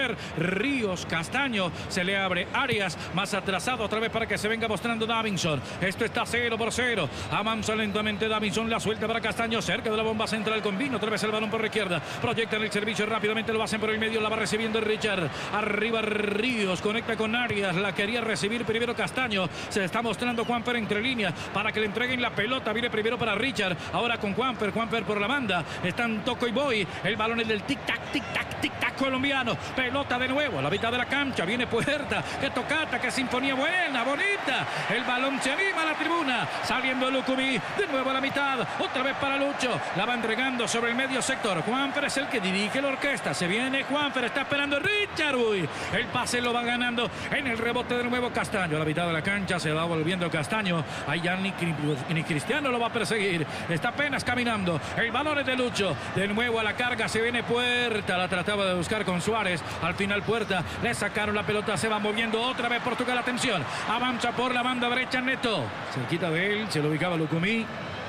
ver. Ríos, Castaño, se le abre Arias, más atrasado otra vez para que se venga mostrando Davinson. Esto está 0-0. Avanza lentamente Davinson, la suelta para Castaño, cerca de la bomba central con Vino. Otra vez el balón por la izquierda. Proyectan el servicio rápidamente, lo hacen por el medio, la va recibiendo Richard. Arriba Ríos, conecta con Arias, la quería recibir primero Castaño. Se está mostrando Juanfer entre líneas para que le entreguen la pelota. Viene primero para Richard, ahora con Juanfer por la banda. Están Toco y Boy. El balón es del tic-tac, tic-tac, tic-tac colombiano. Pelota de nuevo a la mitad de la cancha. Viene Puerta. Qué tocata, qué sinfonía buena, bonita. El balón se anima a la tribuna. Saliendo Lucumí. De nuevo a la mitad. Otra vez para Lucho. La va entregando sobre el medio sector. Juanfer es el que dirige la orquesta. Se viene Juanfer. Está esperando Richard. Uy. El pase lo va ganando en el rebote de nuevo Castaño. A la mitad de la cancha se va volviendo Castaño. Ahí ya ni Cristiano lo va a perseguir. Está apenas caminando. El balón es de Lucho. De nuevo a la carga. Se viene Puerta. La trataba de buscar con Suárez. Al final Puerta. Le sacaron la pelota. Se va moviendo otra vez Portugal. Atención. Avanza por la banda derecha Neto. Cerquita de él. Se lo ubicaba Lucumí.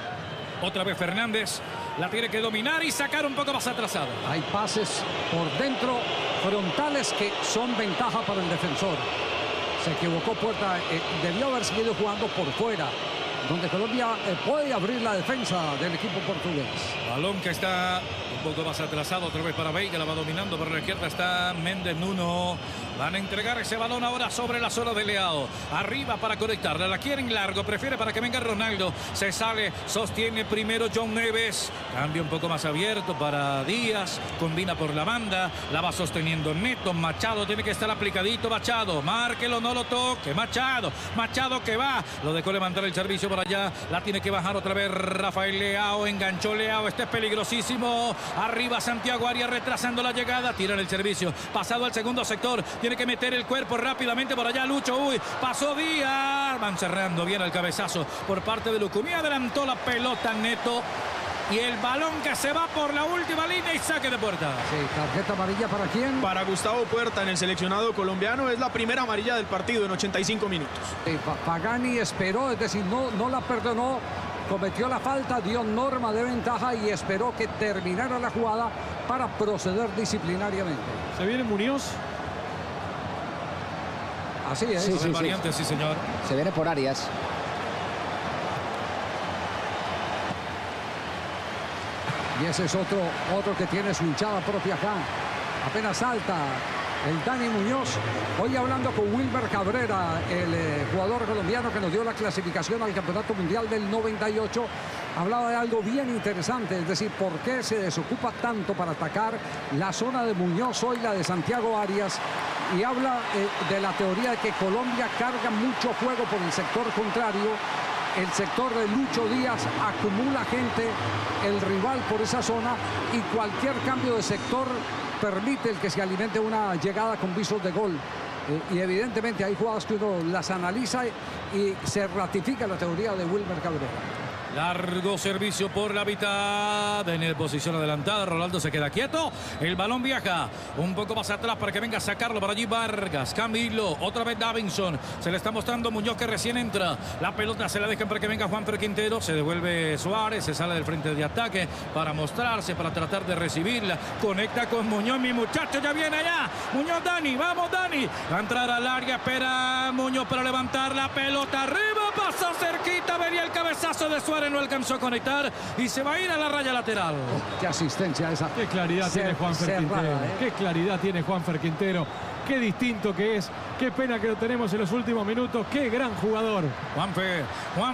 Otra vez Fernández. La tiene que dominar y sacar un poco más atrasado. Hay pases por dentro frontales que son ventaja para el defensor. Se equivocó Puerta. Debió haber seguido jugando por fuera, donde Colombia puede abrir la defensa del equipo portugués. Balón que está un poco más atrasado, otra vez para Veiga, la va dominando por la izquierda, está Méndez Nuno. Van a entregar ese balón ahora sobre la zona de Leao. Arriba para conectarla, la quieren largo, prefiere para que venga Ronaldo. Se sale, sostiene primero John Neves. Cambia un poco más abierto para Díaz, combina por la banda, la va sosteniendo Neto. Machado tiene que estar aplicadito, Machado, márquelo, no lo toque, Machado que va, lo dejó levantar el servicio por allá, la tiene que bajar otra vez Rafael Leao, enganchó Leao, este es peligrosísimo. Arriba Santiago Arias retrasando la llegada, tiran el servicio, pasado al segundo sector, tiene que meter el cuerpo rápidamente por allá Lucho, uy, pasó Díaz, van cerrando bien el cabezazo por parte de Lucumí, adelantó la pelota Neto. Y el balón que se va por la última línea y saque de puerta. Sí, tarjeta amarilla ¿para quién? Para Gustavo Puerta en el seleccionado colombiano. Es la primera amarilla del partido en 85 minutos. Pagani esperó, es decir, no la perdonó. Cometió la falta, dio norma de ventaja y esperó que terminara la jugada para proceder disciplinariamente. ¿Se viene Muñoz? Así es. Sí, variante, sí, señor. Se viene por Arias. Y ese es otro que tiene su hinchada propia acá. Apenas salta el Dani Muñoz. Hoy hablando con Wilmer Cabrera, el jugador colombiano que nos dio la clasificación al Campeonato Mundial del 98. Hablaba de algo bien interesante, es decir, por qué se desocupa tanto para atacar la zona de Muñoz, hoy la de Santiago Arias. Y habla de la teoría de que Colombia carga mucho juego por el sector contrario. El sector de Lucho Díaz acumula gente, el rival por esa zona, y cualquier cambio de sector permite el que se alimente una llegada con visos de gol. Y evidentemente hay jugadas que uno las analiza y se ratifica la teoría de Wilmer Cabrera. Largo servicio por la mitad. En posición adelantada. Ronaldo se queda quieto. El balón viaja un poco más atrás para que venga a sacarlo por allí Vargas. Camilo. Otra vez Davinson. Se le está mostrando Muñoz que recién entra. La pelota se la dejan para que venga Juanfer Quintero. Se devuelve Suárez. Se sale del frente de ataque para mostrarse, para tratar de recibirla. Conecta con Muñoz. Mi muchacho ya viene allá. Muñoz, Dani. Vamos, Dani. Va a entrar al área. Espera Muñoz para levantar la pelota arriba. Pasó cerquita. Venía el cabezazo de Suárez. No alcanzó a conectar y se va a ir a la raya lateral. Qué asistencia esa. Qué claridad tiene Juanfer Quintero. Qué claridad tiene Juanfer Quintero. Qué distinto que es. Qué pena que lo tenemos en los últimos minutos. Qué gran jugador. Juanfer.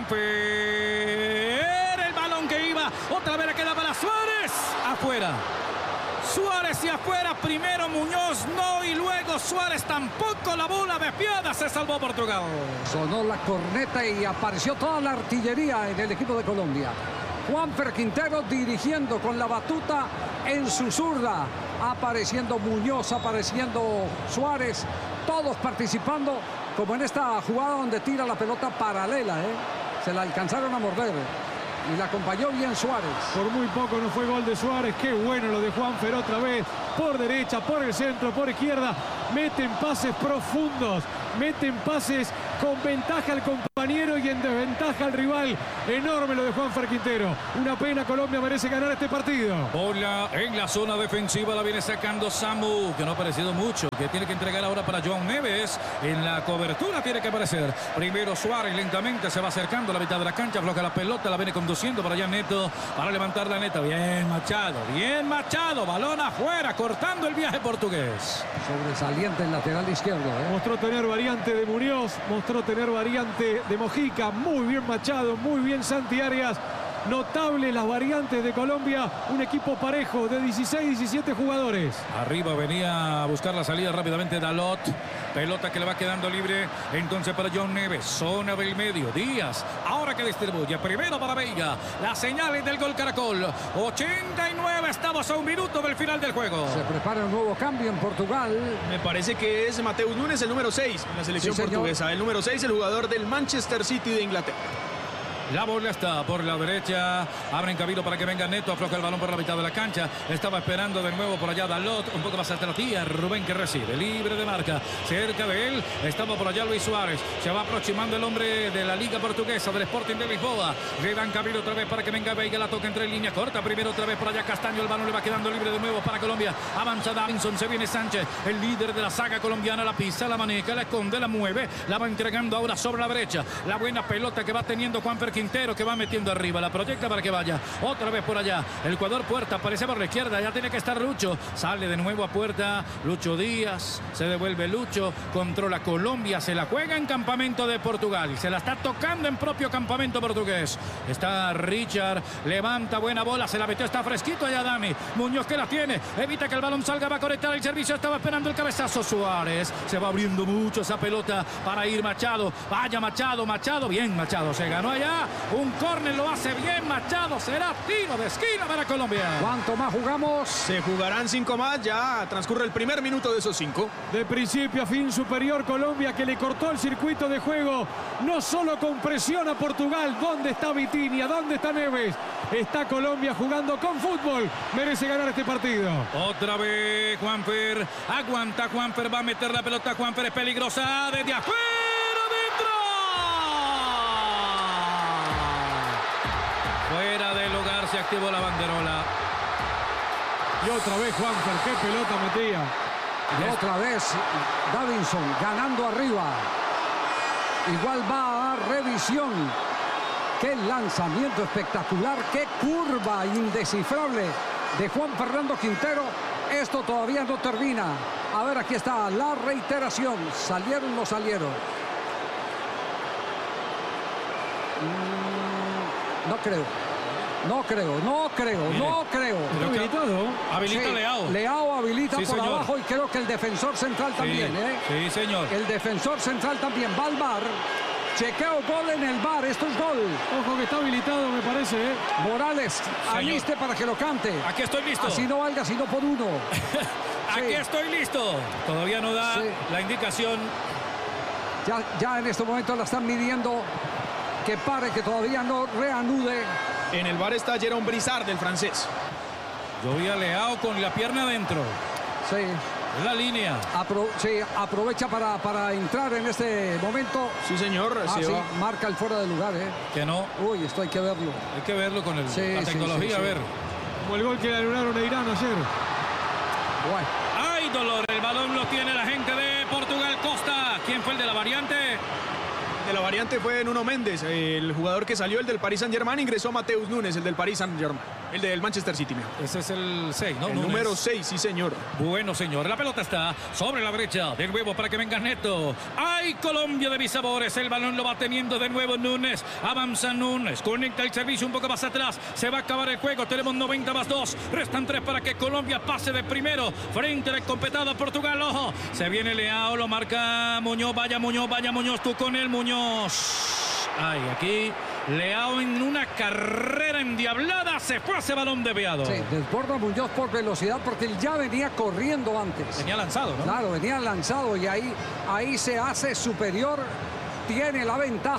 El balón que iba. Otra vez le queda para Suárez. Afuera. Suárez y afuera, primero Muñoz no, y luego Suárez tampoco. La bola desviada, se salvó Portugal. Sonó la corneta y apareció toda la artillería en el equipo de Colombia. Juanfer Quintero dirigiendo con la batuta en su zurda, apareciendo Muñoz, apareciendo Suárez, todos participando, como en esta jugada donde tira la pelota paralela, se la alcanzaron a morder. Y la acompañó bien Suárez. Por muy poco no fue gol de Suárez. Qué bueno lo de Juanfer otra vez. por derecha, por el centro, por izquierda. Meten pases profundos, meten pases con ventaja al compañero y en desventaja al rival. Enorme lo de Juanfer Quintero. Una pena, Colombia merece ganar este partido. Bola en la zona defensiva, la viene sacando Samu, que no ha aparecido mucho, que tiene que entregar ahora para João Neves. En la cobertura tiene que aparecer. Primero Suárez lentamente se va acercando a la mitad de la cancha, afloja la pelota, la viene conduciendo para allá Neto, para levantar la Neta. Bien Machado, balón afuera, cortando el viaje portugués. Sobresaliente el lateral izquierdo. Mostró tener variante de Muñoz, mostró tener variante de Mojica. Muy bien Machado, muy bien Santi Arias. Notable las variantes de Colombia. Un equipo parejo de 16-17 jugadores. Arriba venía a buscar la salida rápidamente Dalot. Pelota que le va quedando libre. Entonces para João Neves. Zona del medio. Díaz. Ahora que distribuye. Primero para Veiga. Las señales del gol Caracol. 89. Estamos a un minuto del final del juego. Se prepara un nuevo cambio en Portugal. Me parece que es Mateus Nunes, el número 6 en la selección portuguesa. El número 6, el jugador del Manchester City de Inglaterra. La bola está por la derecha. Abren camino para que venga Neto. Afloja el balón por la mitad de la cancha. Estaba esperando de nuevo por allá Dalot. Un poco más atrás. Rubén que recibe. Libre de marca. Cerca de él estaba por allá Luis Suárez. Se va aproximando el hombre de la Liga Portuguesa, del Sporting de Lisboa. Le dan camino otra vez para que venga Veiga. La toca entre línea corta. Primero otra vez por allá Castaño. El balón le va quedando libre de nuevo para Colombia. Avanza Davinson. Se viene Sánchez. El líder de la saga colombiana. La pisa, la maneja, la esconde, la mueve. La va entregando ahora sobre la derecha. La buena pelota que va teniendo Juanfer Quintero, que va metiendo arriba, la proyecta para que vaya otra vez por allá. El jugador Puerta aparece por la izquierda, ya tiene que estar Lucho, sale de nuevo a Puerta, Lucho Díaz, se devuelve Lucho, controla Colombia, se la juega en campamento de Portugal, se la está tocando en propio campamento portugués. Está Richard, levanta buena bola, se la metió, está fresquito allá Dami, Muñoz que la tiene, evita que el balón salga, va a conectar el servicio, estaba esperando el cabezazo Suárez, se va abriendo mucho esa pelota para ir Machado, vaya Machado, bien Machado, se ganó allá un córner, lo hace bien Machado, será tiro de esquina para Colombia. ¿Cuánto más jugamos? Se jugarán 5 más, ya transcurre el primer minuto de esos 5. De principio a fin superior Colombia, que le cortó el circuito de juego, no solo con presión a Portugal. ¿Dónde está Vitinha? ¿Dónde está Neves? Está Colombia jugando con fútbol, merece ganar este partido. Otra vez Juanfer, aguanta Juanfer, va a meter la pelota, Juanfer es peligrosa desde afuera. Fuera del lugar se activó la banderola. Y otra vez Juanfer, qué pelota metía. Y otra vez Davinson ganando arriba. Igual va a revisión. Qué lanzamiento espectacular, qué curva indescifrable de Juan Fernando Quintero. Esto todavía no termina. A ver, aquí está la reiteración. ¿Salieron o no salieron? No creo. ¿Está habilitado? Habilita sí, Leao. Leao habilita sí, por señor. abajo y creo que el defensor central también. Sí, señor. El defensor central también va al VAR. Chequeo, gol en el VAR. Esto es gol. Ojo que está habilitado, me parece. Morales, aliste para que lo cante. Aquí estoy listo. Así no valga, sino por uno. Aquí estoy listo. Todavía no da la indicación. Ya en este momento la están midiendo. Que pare, que todavía no reanude. En el VAR está Jérôme Brizard, del francés. Yo vi a Leao con la pierna adentro. Sí. En la línea. Aprovecha para entrar en este momento. Sí, señor. Marca el fuera de lugar, Que no. Uy, esto hay que verlo. Hay que verlo con la tecnología, a ver. Como el gol que le anularon a Irán ayer. Bueno. ¡Ay, dolor! El balón lo tiene la gente de Portugal. Costa. ¿Quién fue el de la variante? De la variante fue Nuno Méndez, el jugador que salió, el del Paris Saint-Germain, ingresó Mateus Nunes, el del Paris Saint-Germain, el del Manchester City. Ese es el 6, ¿no? El Nunes. número 6, sí, señor. Bueno, señor, la pelota está sobre la brecha del huevo para que venga Neto. ¡Ay, Colombia de mis sabores! El balón lo va teniendo de nuevo Nunes. Avanza Nunes, conecta el servicio un poco más atrás. Se va a acabar el juego, tenemos 90 más 2. Restan 3 para que Colombia pase de primero frente al competado Portugal. Ojo, se viene Leao, lo marca Muñoz. Vaya Muñoz, tú con el Muñoz. Ay, aquí Leao en una carrera endiablada se fue a ese balón desviado. Sí, desborda Muñoz por velocidad porque él ya venía corriendo antes. Venía lanzado, ¿no? Claro, venía lanzado y ahí se hace superior. Tiene la ventaja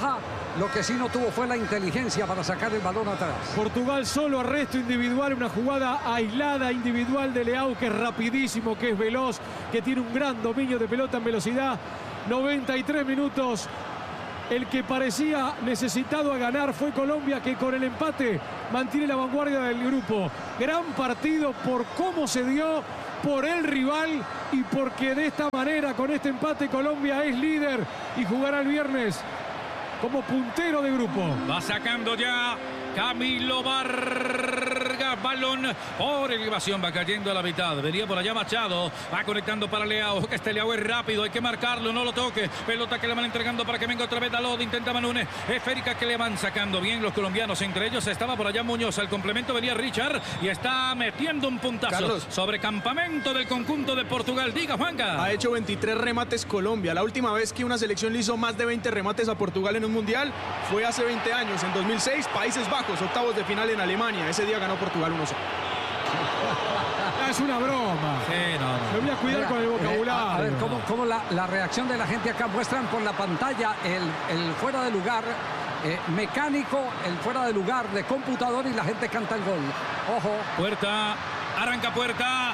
Lo que sí no tuvo fue la inteligencia para sacar el balón atrás. Portugal solo arresto individual, una jugada aislada individual de Leao, que es rapidísimo, que es veloz, que tiene un gran dominio de pelota en velocidad. 93 minutos. El que parecía necesitado a ganar fue Colombia, que con el empate mantiene la vanguardia del grupo. Gran partido por cómo se dio, por el rival y porque de esta manera, con este empate, Colombia es líder y jugará el viernes como puntero de grupo. Va sacando ya Camilo Vargas, balón por elevación, va cayendo a la mitad, venía por allá Machado, va conectando para Leao, que este Leao es rápido, hay que marcarlo, no lo toque, pelota que le van entregando para que venga otra vez Dalot, intenta Manunes, esférica que le van sacando bien los colombianos, entre ellos estaba por allá Muñoz, al complemento venía Richard y está metiendo un puntazo, Carlos, sobre campamento del conjunto de Portugal. Diga, Juanca. Ha hecho 23 remates Colombia. La última vez que una selección le hizo más de 20 remates a Portugal en un mundial fue hace 20 años, en 2006, Países Bajos, octavos de final en Alemania. Ese día ganó Portugal 1-0. Es una broma. Sí, no. Me voy a cuidar con el vocabulario. A ver, cómo la reacción de la gente acá. Muestran por la pantalla el fuera de lugar mecánico, el fuera de lugar de computador, y la gente canta el gol. Ojo. Puerta. Arranca Puerta,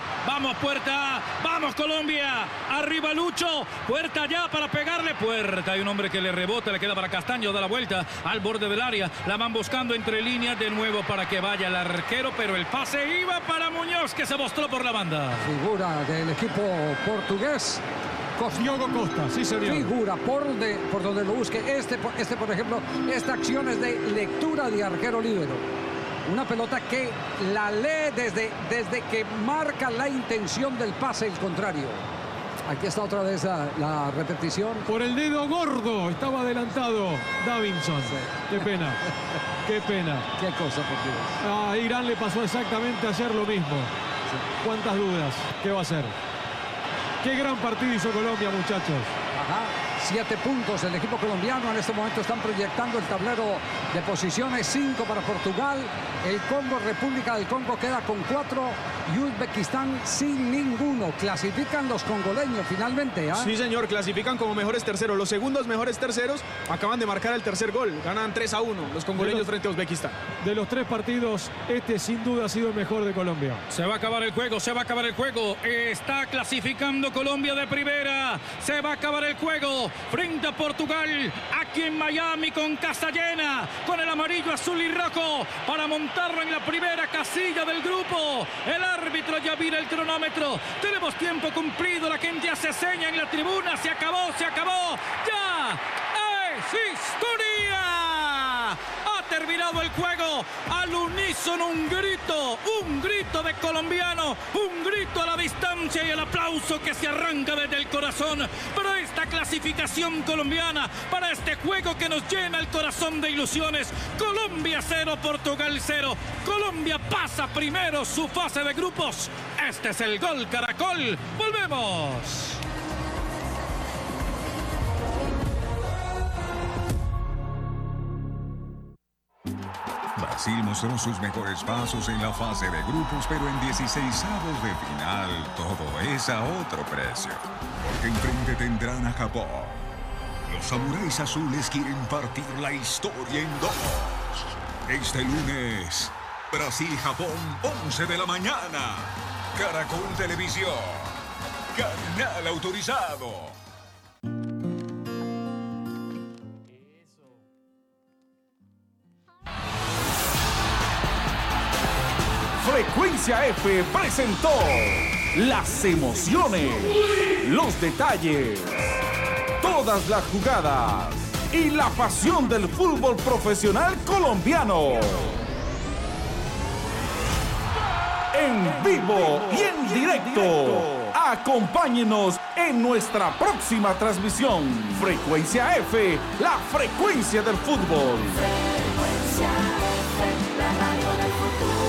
vamos Colombia, arriba Lucho, Puerta ya para pegarle, Puerta, hay un hombre que le rebota, le queda para Castaño, da la vuelta al borde del área, la van buscando entre líneas de nuevo para que vaya el arquero, pero el pase iba para Muñoz, que se mostró por la banda. Figura del equipo portugués. Diogo Costa, sí señor. Figura por donde lo busque. Este, por ejemplo, esta acción es de lectura de arquero líbero. Una pelota que la lee desde que marca la intención del pase el contrario. Aquí está otra vez la repetición. Por el dedo gordo estaba adelantado Davinson. Sí. Qué pena. Qué pena. Qué cosa, por Dios. A Irán le pasó exactamente ayer lo mismo. Sí. ¿Cuántas dudas? ¿Qué va a hacer? Qué gran partido hizo Colombia, muchachos. Ajá. 7 puntos el equipo colombiano. En este momento están proyectando el tablero de posiciones. 5 para Portugal. El Congo, República del Congo, queda con 4. Y Uzbekistán sin ninguno. Clasifican los congoleños finalmente. Sí, señor. Clasifican como mejores terceros. Los segundos mejores terceros acaban de marcar el tercer gol. Ganan 3-1 los congoleños frente a Uzbekistán. De los 3 partidos, este sin duda ha sido el mejor de Colombia. Se va a acabar el juego, se va a acabar el juego. Está clasificando Colombia de primera. Se va a acabar el juego frente a Portugal, aquí en Miami, con casa llena, con el amarillo, azul y rojo, para montarlo en la primera casilla del grupo. El árbitro ya mira el cronómetro. Tenemos tiempo cumplido, la gente hace seña en la tribuna. Se acabó, ya es historia. Ha terminado el juego. Al unísono un grito de colombiano, un grito a la distancia y el aplauso que se arranca desde el corazón para esta clasificación colombiana, para este juego que nos llena el corazón de ilusiones. Colombia 0, Portugal 0. Colombia pasa primero su fase de grupos. Este es el Gol Caracol. Volvemos. Brasil mostró sus mejores pasos en la fase de grupos, pero en 16avos de final todo es a otro precio. Porque enfrente tendrán a Japón. Los samuráis azules quieren partir la historia en 2. Este lunes, Brasil-Japón, 11 de la mañana. Caracol Televisión. Canal autorizado. Frecuencia F presentó las emociones, los detalles, todas las jugadas y la pasión del fútbol profesional colombiano. En vivo y en directo. Acompáñenos en nuestra próxima transmisión. Frecuencia F, la frecuencia del fútbol. Frecuencia F, la radio del futuro.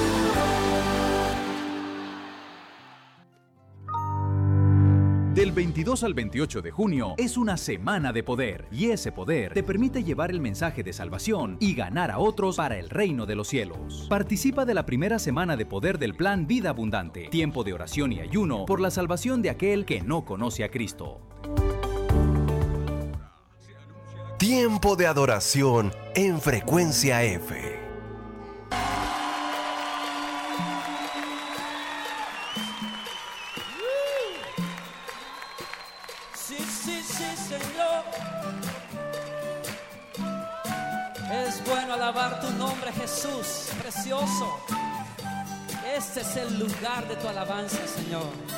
Del 22 al 28 de junio es una semana de poder, y ese poder te permite llevar el mensaje de salvación y ganar a otros para el reino de los cielos. Participa de la primera semana de poder del Plan Vida Abundante, tiempo de oración y ayuno por la salvación de aquel que no conoce a Cristo. Tiempo de adoración en Frecuencia F. Sí, sí, sí, Señor. Es bueno alabar tu nombre, Jesús, precioso. Este es el lugar de tu alabanza, Señor.